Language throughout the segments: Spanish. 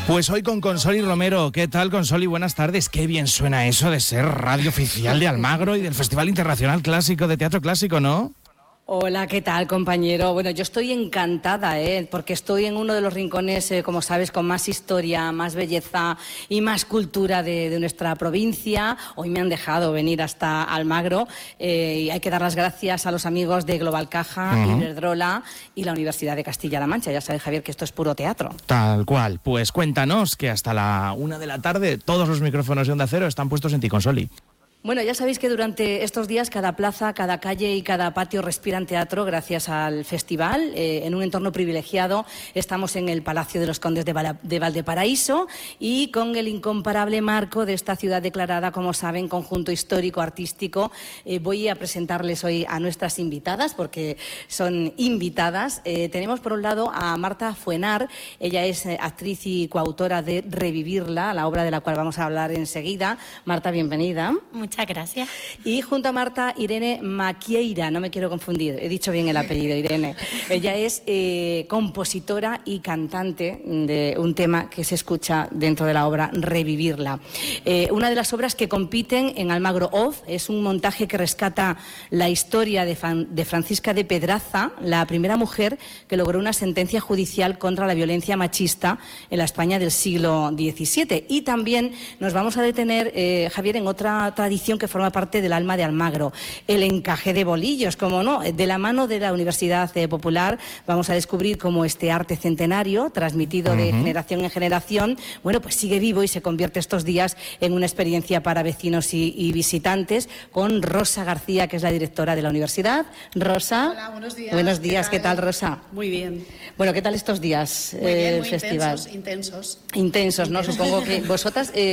Pues hoy con Consoli Romero. ¿Qué tal, Consoli? Buenas tardes. Qué bien suena eso de ser radio oficial de Almagro y del Festival Internacional Clásico de Teatro Clásico, ¿no? Hola, ¿qué tal, compañero? Bueno, yo estoy encantada, porque estoy en uno de los rincones, como sabes, con más historia, más belleza y más cultura de nuestra provincia. Hoy me han dejado venir hasta Almagro y hay que dar las gracias a los amigos de Global Caja, Iberdrola y la Universidad de Castilla-La Mancha. Ya sabes, Javier, que esto es puro teatro. Tal cual. Pues cuéntanos que hasta la 1 de la tarde todos los micrófonos de Onda Cero están puestos en ti, Consoli. Bueno, ya sabéis que durante estos días cada plaza, cada calle y cada patio respiran teatro gracias al festival. En un entorno privilegiado estamos en el Palacio de los Condes de Valdeparaíso y con el incomparable marco de esta ciudad declarada, como saben, conjunto histórico, artístico. Voy a presentarles hoy a nuestras invitadas, porque son invitadas. Tenemos por un lado a Marta Fuenar. Ella es actriz y coautora de Revivirla, la obra de la cual vamos a hablar enseguida. Marta, bienvenida. Muchas gracias. Y junto a Marta, Irene Maquieira, no me quiero confundir, he dicho bien el apellido, Irene. Ella es compositora y cantante de un tema que se escucha dentro de la obra Revivirla. Una de las obras que compiten en Almagro Off es un montaje que rescata la historia de Francisca de Pedraza, la primera mujer que logró una sentencia judicial contra la violencia machista en la España del siglo XVII. Y también nos vamos a detener, Javier, en otra tradición que forma parte del alma de Almagro, el encaje de bolillos, como no, de la mano de la Universidad Popular vamos a descubrir cómo este arte centenario, transmitido de generación en generación, bueno, pues sigue vivo y se convierte estos días en una experiencia para vecinos y visitantes, con Rosa García, que es la directora de la universidad. Rosa. Hola, buenos días. Buenos días, ¿qué tal, Rosa? Muy bien. Bueno, ¿qué tal estos días? Muy bien, el muy festival? Intensos. Intensos, ¿no? Supongo que vosotras no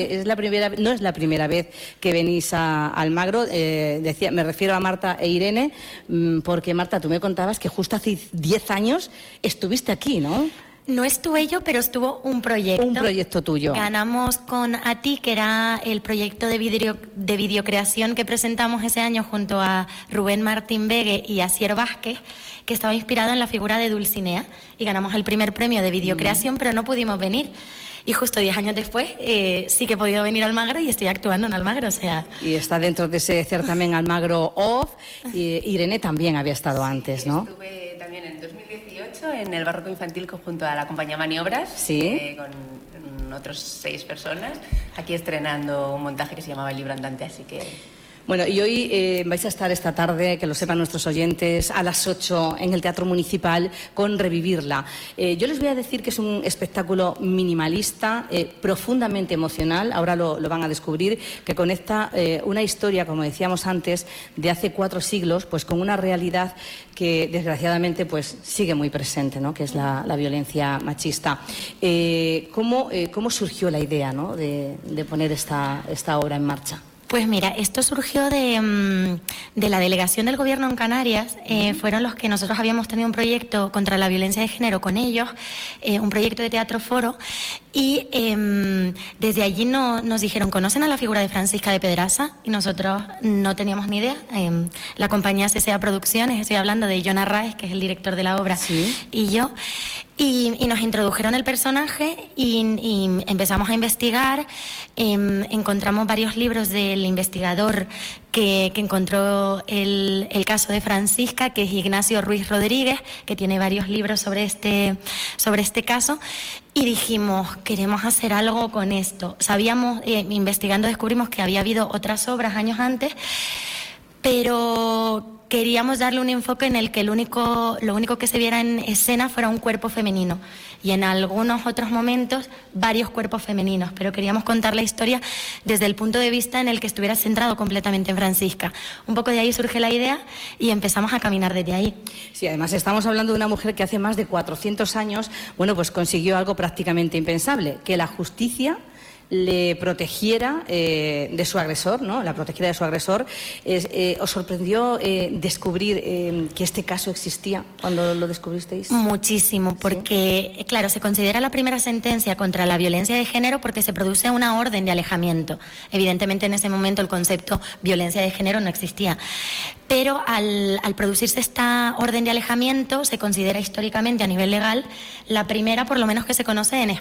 es la primera vez que venís a Almagro. Me refiero a Marta e Irene, porque Marta, tú me contabas que justo hace 10 años estuviste aquí, ¿no? No estuve yo, pero estuvo un proyecto. Un proyecto tuyo. Ganamos con ATI, que era el proyecto de videocreación que presentamos ese año junto a Rubén Martín Vegue y Asier Vázquez, que estaba inspirado en la figura de Dulcinea, y ganamos el primer premio de videocreación, pero no pudimos venir. Y justo 10 años después sí que he podido venir a Almagro y estoy actuando en Almagro, o sea... Y está dentro de ese certamen Almagro Off. Irene también había estado antes, ¿no? Estuve también en 2018 en el Barroco Infantil junto a la compañía Maniobras, ¿sí? con otros 6 personas, aquí estrenando un montaje que se llamaba El Libro Andante, así que... Bueno, y hoy vais a estar esta tarde, que lo sepan nuestros oyentes, a las 8 en el Teatro Municipal con Revivirla. Yo les voy a decir que es un espectáculo minimalista, profundamente emocional, ahora lo van a descubrir, que conecta una historia, como decíamos antes, de hace 4 siglos, pues con una realidad que desgraciadamente pues sigue muy presente, ¿no? Que es la violencia machista. ¿Cómo surgió la idea, ¿no? de poner esta obra en marcha? Pues mira, esto surgió de la delegación del Gobierno en Canarias. Fueron los que nosotros habíamos tenido un proyecto contra la violencia de género con ellos, un proyecto de teatro foro, y desde allí nos dijeron, ¿conocen a la figura de Francisca de Pedraza? Y nosotros no teníamos ni idea. La compañía CCA Producciones, estoy hablando de John Arraez, que es el director de la obra, ¿sí? Y yo... Y nos introdujeron el personaje y empezamos a investigar. Encontramos varios libros del investigador que encontró el caso de Francisca, que es Ignacio Ruiz Rodríguez, que tiene varios libros sobre este caso. Y dijimos, queremos hacer algo con esto. Sabíamos, investigando descubrimos que había habido otras obras años antes, pero queríamos darle un enfoque en el que lo único que se viera en escena fuera un cuerpo femenino, y en algunos otros momentos varios cuerpos femeninos, pero queríamos contar la historia desde el punto de vista en el que estuviera centrado completamente en Francisca. Un poco de ahí surge la idea y empezamos a caminar desde ahí. Sí, además estamos hablando de una mujer que hace más de 400 años, bueno, pues consiguió algo prácticamente impensable, que la justicia le protegiera de su agresor, ¿no? La protegiera de su agresor. ¿Os sorprendió descubrir que este caso existía cuando lo descubristeis? Muchísimo, porque, ¿sí? Claro, se considera la primera sentencia contra la violencia de género porque se produce una orden de alejamiento. Evidentemente, en ese momento el concepto violencia de género no existía. Pero al producirse esta orden de alejamiento, se considera históricamente a nivel legal la primera, por lo menos, que se conoce en España.